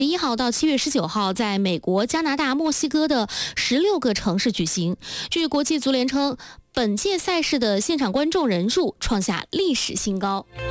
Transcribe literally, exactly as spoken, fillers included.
一号到七月十九号，在美国、加拿大、墨西哥的十六个城市举行。据国际足联称，本届赛事的现场观众人数创下历史新高。